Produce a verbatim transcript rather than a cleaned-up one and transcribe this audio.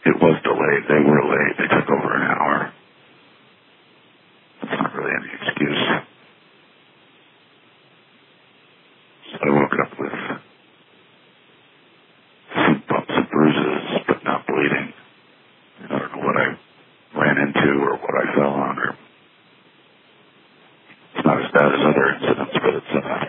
it was delayed. They were late. They took over an hour. That's not really any excuse. So I woke up with some bumps and bruises, but not bleeding. I don't know what I ran into or what I fell on. Or it's not as bad as other incidents, but it's uh,